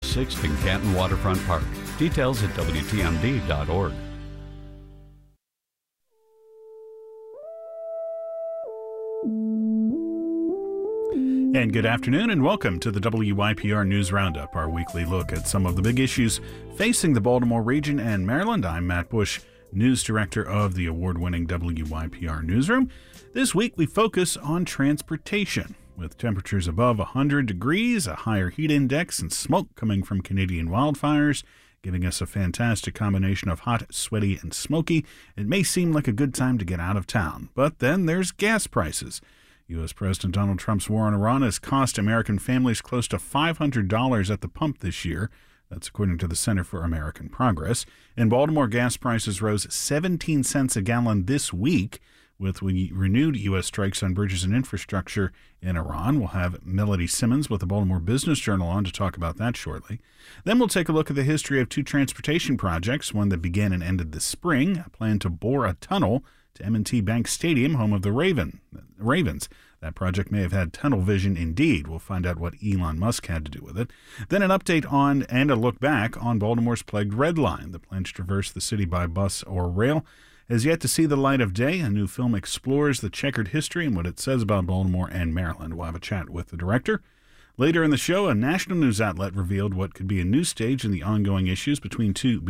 6th and Canton Waterfront Park. Details at WTMD.org. And good afternoon and welcome to the WYPR News Roundup, our weekly look at some of the big issues facing the Baltimore region and Maryland. I'm Matt Bush, News Director of the award-winning WYPR Newsroom. This week we focus on transportation. With temperatures above 100 degrees, a higher heat index, and smoke coming from Canadian wildfires, giving us a fantastic combination of hot, sweaty, and smoky, it may seem like a good time to get out of town. But then there's gas prices. U.S. President Donald Trump's war on Iran has cost American families close to $500 at the pump this year. That's according to the Center for American Progress. In Baltimore, gas prices rose 17 cents a gallon this week, with renewed U.S. strikes on bridges and infrastructure in Iran. We'll have Melody Simmons with the Baltimore Business Journal on to talk about that shortly. Then we'll take a look at the history of two transportation projects, one that began and ended this spring, a plan to bore a tunnel to M&T Bank Stadium, home of the Ravens. That project may have had tunnel vision indeed. We'll find out what Elon Musk had to do with it. Then an update on and a look back on Baltimore's plagued Red Line. The plan to traverse the city by bus or rail has yet to see the light of day. A new film explores the checkered history and what it says about Baltimore and Maryland. We'll have a chat with the director. Later in the show, a national news outlet revealed what could be a new stage in the ongoing issues between two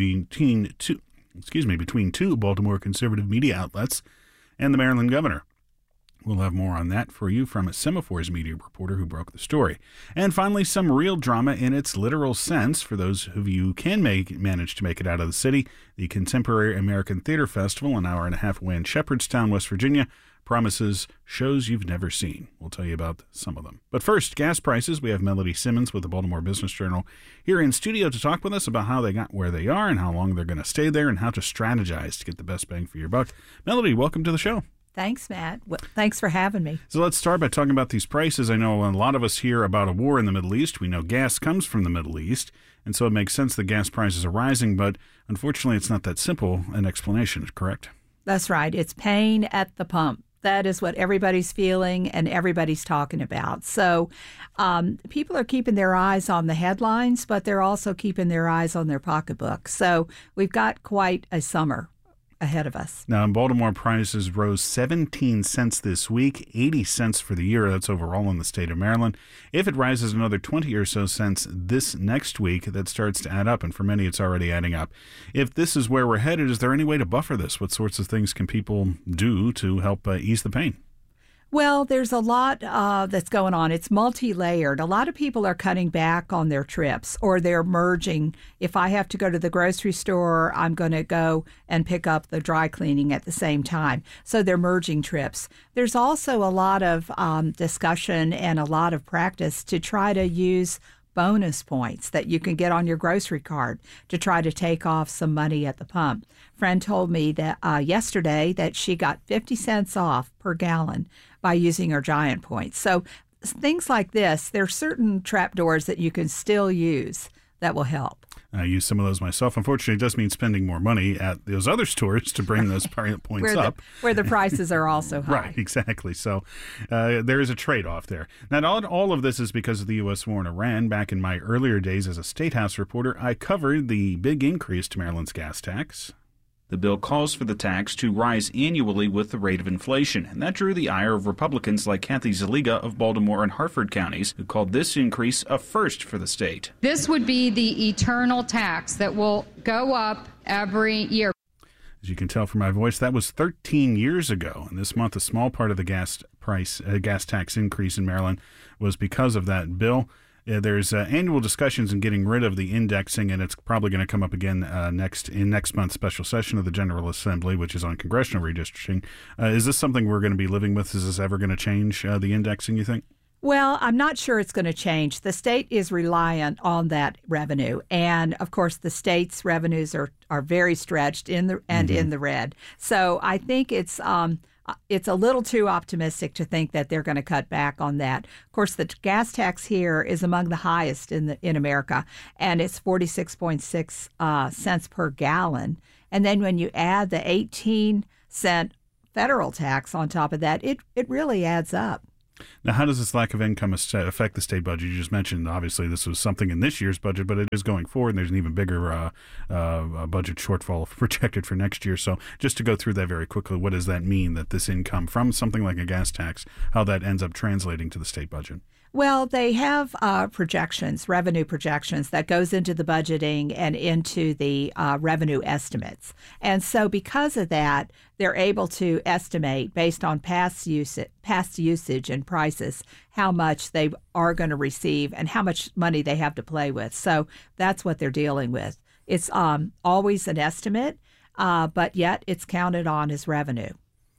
Baltimore conservative media outlets and the Maryland governor. We'll have more on that for you from a Semaphores media reporter who broke the story. And finally, some real drama in its literal sense for those of you who can manage to make it out of the city. The Contemporary American Theater Festival, an hour and a half away in Shepherdstown, West Virginia, promises shows you've never seen. We'll tell you about some of them. But first, gas prices. We have Melody Simmons with the Baltimore Business Journal here in studio to talk with us about how they got where they are and how long they're going to stay there and how to strategize to get the best bang for your buck. Melody, welcome to the show. Thanks, Matt. Well, thanks for having me. So let's start by talking about these prices. I know a lot of us hear about a war in the Middle East. We know gas comes from the Middle East, and so it makes sense that gas prices are rising, but unfortunately it's not that simple an explanation, correct? That's right. It's pain at the pump. That is what everybody's feeling and everybody's talking about. So people are keeping their eyes on the headlines, but they're also keeping their eyes on their pocketbook. So we've got quite a summer ahead of us. Now, in Baltimore, prices rose 17 cents this week, 80 cents for the year. That's overall in the state of Maryland. If it rises another 20 or so cents this next week, that starts to add up, and for many, it's already adding up. If this is where we're headed, is there any way to buffer this? What sorts of things can people do to help ease the pain? Well, there's a lot that's going on. It's multi-layered. A lot of people are cutting back on their trips, or they're merging. If I have to go to the grocery store, I'm going to go and pick up the dry cleaning at the same time. So they're merging trips. There's also a lot of discussion and a lot of practice to try to use bonus points that you can get on your grocery card to try to take off some money at the pump. Friend told me that yesterday that she got 50 cents off per gallon by using her Giant Points. So things like this, there are certain trapdoors that you can still use that will help. I use some of those myself. Unfortunately, it does mean spending more money at those other stores to bring those points up. Where the prices are also high. Right, exactly. So there is a trade-off there. Now, all of this is because of the U.S. war in Iran. Back in my earlier days as a State House reporter, I covered the big increase to Maryland's gas tax. The bill calls for the tax to rise annually with the rate of inflation, and that drew the ire of Republicans like Kathy Zaliga of Baltimore and Harford counties, who called this increase a first for the state. This would be the eternal tax that will go up every year. As you can tell from my voice, that was 13 years ago, and this month a small part of the gas tax increase in Maryland was because of that bill. There's annual discussions in getting rid of the indexing, and it's probably going to come up again next month's special session of the General Assembly, which is on congressional redistricting. Is this something we're going to be living with? Is this ever going to change the indexing, you think? Well, I'm not sure it's going to change. The state is reliant on that revenue. And, of course, the state's revenues are very stretched in the red. So I think it's a little too optimistic to think that they're going to cut back on that. Of course, the gas tax here is among the highest in America, and it's 46.6 cents per gallon. And then when you add the 18-cent federal tax on top of that, it really adds up. Now, how does this lack of income affect the state budget? You just mentioned, obviously, this was something in this year's budget, but it is going forward, and there's an even bigger budget shortfall projected for next year. So just to go through that very quickly, what does that mean, that this income from something like a gas tax, how that ends up translating to the state budget? Well, they have projections, revenue projections that goes into the budgeting and into the revenue estimates. And so because of that, they're able to estimate based on past usage and prices how much they are going to receive and how much money they have to play with. So that's what they're dealing with. It's always an estimate, but yet it's counted on as revenue.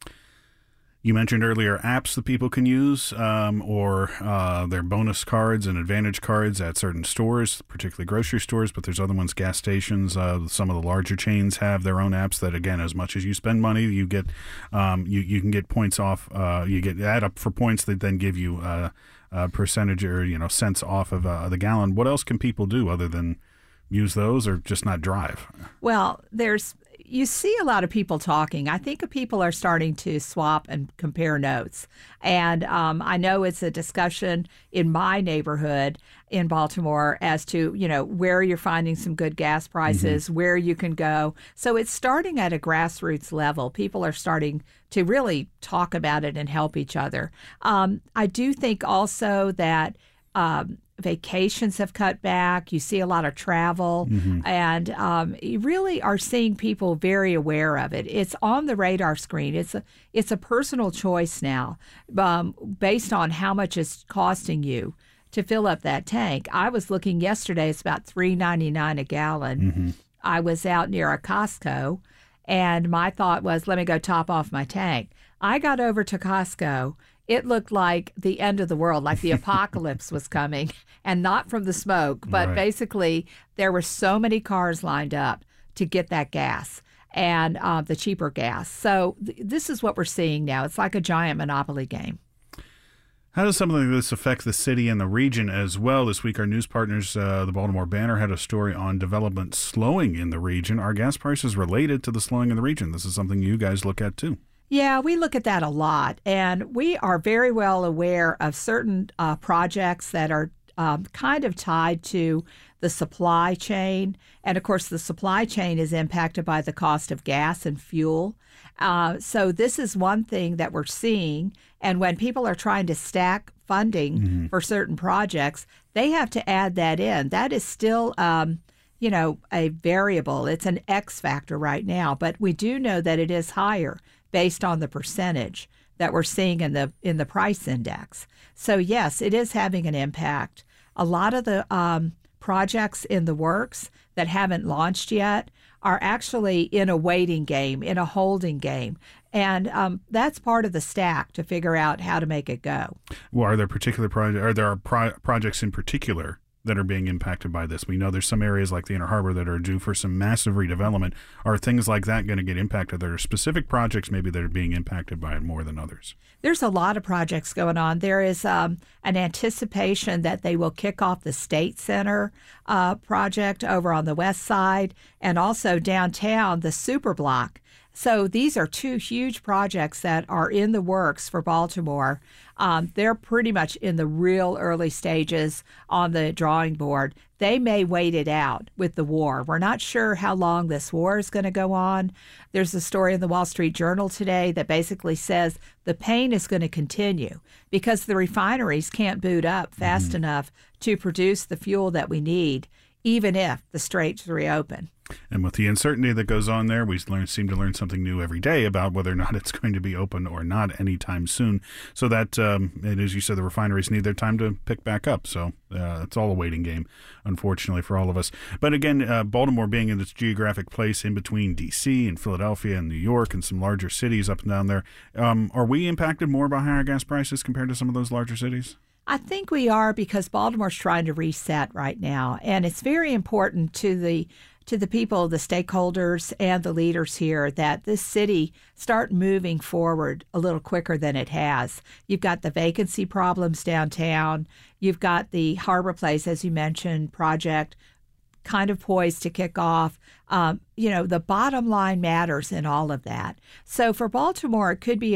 You mentioned earlier apps that people can use or their bonus cards and advantage cards at certain stores, particularly grocery stores, but there's other ones, gas stations. Some of the larger chains have their own apps that, again, as much as you spend money, you get you can get points off. You get add up for points that then give you a percentage or cents off of the gallon. What else can people do other than use those or just not drive? Well, you see a lot of people talking. I think people are starting to swap and compare notes. And I know it's a discussion in my neighborhood in Baltimore as to, where you're finding some good gas prices, where you can go. So it's starting at a grassroots level. People are starting to really talk about it and help each other. I do think also that vacations have cut back. You see a lot of travel, and you really are seeing people very aware of it. It's on the radar screen. It's a personal choice now, based on how much it's costing you to fill up that tank. I was looking yesterday; it's about $3.99 a gallon. I was out near a Costco, and my thought was, let me go top off my tank. I got over to Costco. It looked like the end of the world, like the apocalypse was coming, and not from the smoke, but basically there were so many cars lined up to get that gas and the cheaper gas. So this is what we're seeing now. It's like a giant Monopoly game. How does something like this affect the city and the region as well? This week, our news partners, the Baltimore Banner, had a story on development slowing in the region. Are gas prices related to the slowing in the region? This is something you guys look at too. Yeah, we look at that a lot, and we are very well aware of certain projects that are kind of tied to the supply chain. And of course, the supply chain is impacted by the cost of gas and fuel. So this is one thing that we're seeing. And when people are trying to stack funding for certain projects, they have to add that in. That is still a variable. It's an X factor right now, but we do know that it is higher based on the percentage that we're seeing in the price index. So yes, it is having an impact. A lot of the projects in the works that haven't launched yet are actually in a waiting game, in a holding game. And that's part of the stack to figure out how to make it go. Well, are there projects in particular that are being impacted by this? We know there's some areas like the Inner Harbor that are due for some massive redevelopment. Are things like that going to get impacted? There are specific projects maybe that are being impacted by it more than others. There's a lot of projects going on. There is an anticipation that they will kick off the State Center project over on the west side, and also downtown, the Super Block. So these are two huge projects that are in the works for Baltimore. They're pretty much in the real early stages on the drawing board. They may wait it out with the war. We're not sure how long this war is going to go on. There's a story in the Wall Street Journal today that basically says the pain is going to continue because the refineries can't boot up fast enough to produce the fuel that we need, even if the straits reopen. And with the uncertainty that goes on there, we seem to learn something new every day about whether or not it's going to be open or not anytime soon. So that, and as you said, the refineries need their time to pick back up. So it's all a waiting game, unfortunately, for all of us. But again, Baltimore being in its geographic place in between D.C. and Philadelphia and New York and some larger cities up and down there, are we impacted more by higher gas prices compared to some of those larger cities? I think we are, because Baltimore's trying to reset right now. And it's very important to the people, the stakeholders, and the leaders here that this city start moving forward a little quicker than it has. You've got the vacancy problems downtown. You've got the Harbor Place, as you mentioned, project kind of poised to kick off. The bottom line matters in all of that. So for Baltimore, it could be a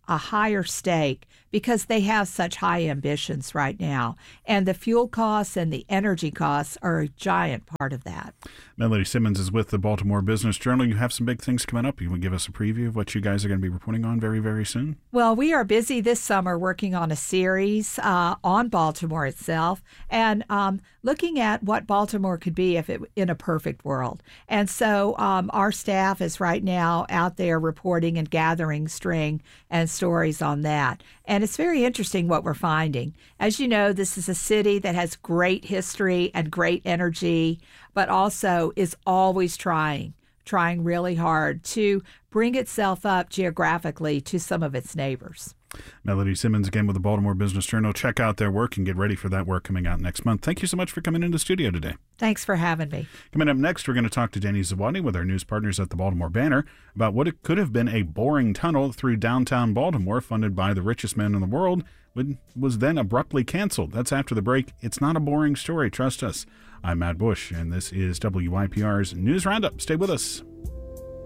a higher stake because they have such high ambitions right now. And the fuel costs and the energy costs are a giant part of that. Melody Simmons is with the Baltimore Business Journal. You have some big things coming up. You want to give us a preview of what you guys are going to be reporting on very, very soon? Well, we are busy this summer working on a series on Baltimore itself and looking at what Baltimore could be if it in a perfect world. And so our staff is right now out there reporting and gathering string and stories on that. And it's very interesting what we're finding. As you know, this is a city that has great history and great energy, but also is always trying really hard to bring itself up geographically to some of its neighbors. Melody Simmons again with the Baltimore Business Journal. Check out their work and get ready for that work coming out next month. Thank you so much for coming into the studio today. Thanks for having me. Coming up next, we're going to talk to Danny Zawadi with our news partners at the Baltimore Banner about what it could have been a boring tunnel through downtown Baltimore funded by the richest man in the world was then abruptly canceled. That's after the break. It's not a boring story, trust us. I'm Matt Bush, and this is WYPR's News Roundup. Stay with us.